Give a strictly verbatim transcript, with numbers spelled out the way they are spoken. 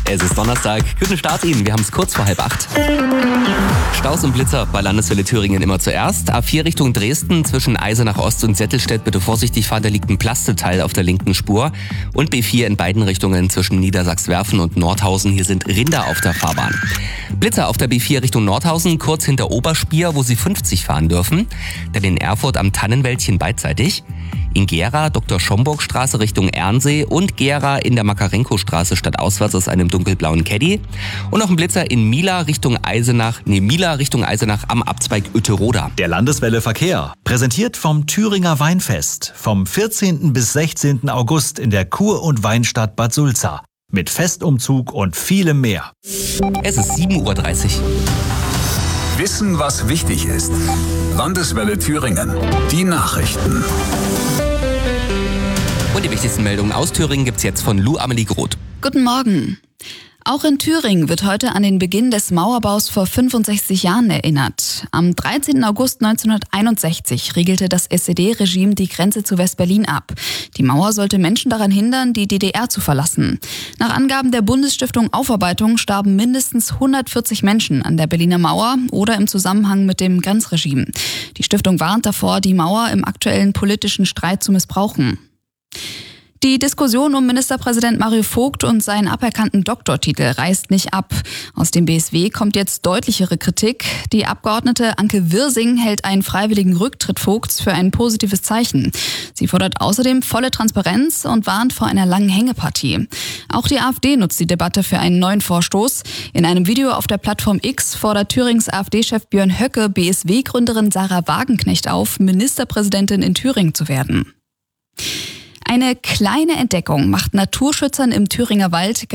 Es ist Donnerstag. Guten Start Ihnen. Wir haben es kurz vor halb acht. Staus und Blitzer bei Landeswelle Thüringen immer zuerst. A vier Richtung Dresden zwischen Eisenach Ost und Settelstedt bitte vorsichtig fahren. Da liegt ein Plasteteil auf der linken Spur. Und B vier in beiden Richtungen zwischen Niedersachswerfen und Nordhausen. Hier sind Rinder auf der Fahrbahn. Blitzer auf der B vier Richtung Nordhausen, kurz hinter Oberspier, wo Sie fünfzig fahren dürfen. Dann in Erfurt am Tannenwäldchen beidseitig. In Gera Doktor Schomburg Straße Richtung Ernsee und Gera in der Makarenko-Straße stadtauswärts aus einem dunkelblauen Caddy. Und noch ein Blitzer in Mila Richtung Eisenach, nee, Mila Richtung Eisenach am Abzweig Uetteroda. Der Landeswelle Verkehr, präsentiert vom Thüringer Weinfest, vom vierzehnten bis sechzehnten August in der Kur- und Weinstadt Bad Sulza. Mit Festumzug und vielem mehr. Es ist sieben Uhr dreißig. Wissen, was wichtig ist. Landeswelle Thüringen. Die Nachrichten. Und die wichtigsten Meldungen aus Thüringen gibt's jetzt von Lou Amelie Groth. Guten Morgen. Auch in Thüringen wird heute an den Beginn des Mauerbaus vor fünfundsechzig Jahren erinnert. Am dreizehnten August neunzehnhunderteinundsechzig riegelte das S E D-Regime die Grenze zu West-Berlin ab. Die Mauer sollte Menschen daran hindern, die D D R zu verlassen. Nach Angaben der Bundesstiftung Aufarbeitung starben mindestens hundertvierzig Menschen an der Berliner Mauer oder im Zusammenhang mit dem Grenzregime. Die Stiftung warnt davor, die Mauer im aktuellen politischen Streit zu missbrauchen. Die Diskussion um Ministerpräsident Mario Vogt und seinen aberkannten Doktortitel reißt nicht ab. Aus dem B S W kommt jetzt deutlichere Kritik. Die Abgeordnete Anke Wirsing hält einen freiwilligen Rücktritt Vogts für ein positives Zeichen. Sie fordert außerdem volle Transparenz und warnt vor einer langen Hängepartie. Auch die AfD nutzt die Debatte für einen neuen Vorstoß. In einem Video auf der Plattform X fordert Thürings AfD-Chef Björn Höcke B S W-Gründerin Sarah Wagenknecht auf, Ministerpräsidentin in Thüringen zu werden. Eine kleine Entdeckung macht Naturschützern im Thüringer Wald